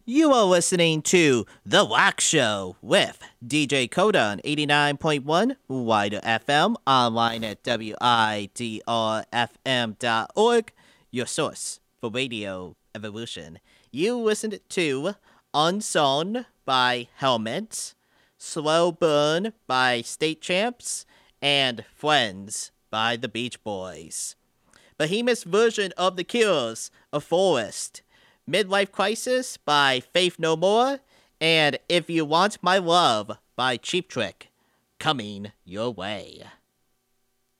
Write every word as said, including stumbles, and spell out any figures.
You are listening to The Wax Show with D J Coda on eighty-nine point one Wider F M, online at W I D R F M dot org, your source for radio evolution. You listened to Unsung by Helmet, Slow Burn by State Champs, and Friends by the Beach Boys. Behemoth's version of The Cures, A Forest, Midlife Crisis by Faith No More, and If You Want My Love by Cheap Trick, coming your way.